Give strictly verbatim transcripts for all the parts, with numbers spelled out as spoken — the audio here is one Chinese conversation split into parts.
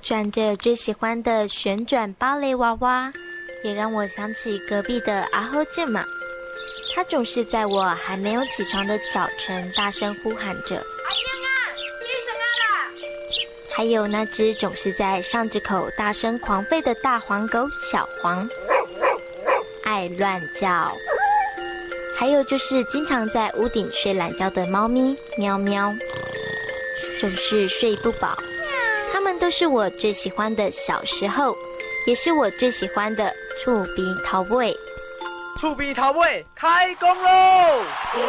转着最喜欢的旋转芭蕾娃娃，也让我想起隔壁的阿后正嘛。他总是在我还没有起床的早晨大声呼喊着：“阿英啊，你怎么啦？”还有那只总是在巷子口大声狂吠的大黄狗小黄，爱乱叫。还有就是经常在屋顶睡懒觉的猫咪喵喵，总是睡不饱。它们都是我最喜欢的小时候，也是我最喜欢的触鼻桃尾。 触鼻桃尾开工喽！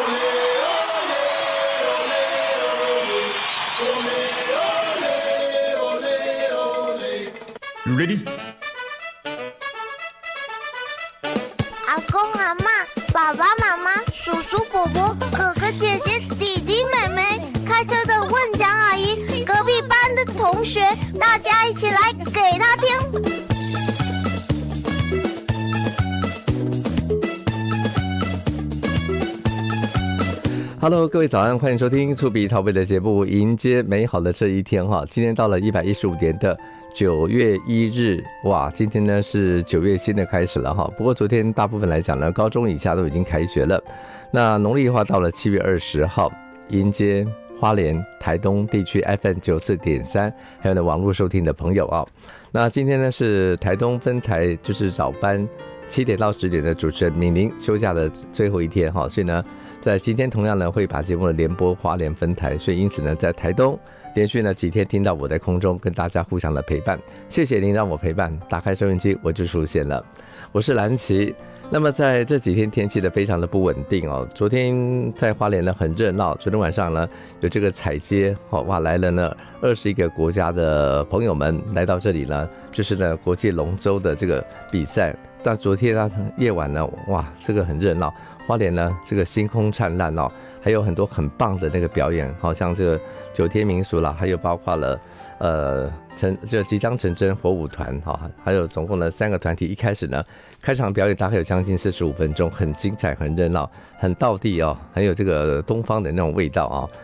You ready? 阿公阿嬷、爸爸妈妈、叔叔伯伯、哥哥姐姐、弟弟妹妹，开车的问讲阿姨，隔壁班的同学，大家一起来给他听。 Hello， 各位早安，欢迎收听触鼻桃尾的节目，迎接美好的这一天哈。今天到了一百一十五年的九月一日，哇，今天呢是九月新的开始了哈。不过昨天大部分来讲呢，高中以下都已经开学了。那农历的话，到了七月二十号，迎接花莲、台东地区 F M 九十四点三，还有呢网络收听的朋友啊。那今天呢是台东分台，就是早班。七点到十点的主持人敏玲休假的最后一天哈，所以呢，在今天同样呢会把节目的联播花莲分台，所以因此呢，在台东连续呢几天听到我在空中跟大家互相的陪伴，谢谢您让我陪伴，打开收音机我就出现了，我是蓝琪。那么在这几天天气的非常的不稳定哦，昨天在花莲呢很热闹，昨天晚上呢有这个彩街哦，哇来了呢二十一个国家的朋友们来到这里呢，就是呢国际龙舟的这个比赛。但昨天呢夜晚呢，哇这个很热闹，花莲呢这个星空灿烂哦，还有很多很棒的那个表演，好像这个九天民俗啦，还有包括了呃成这即将成真火舞团哈，还有总共呢三个团体，一开始呢开场表演大概有将近四十五分钟，很精彩，很热闹，很道地哦，很有这个东方的那种味道啊。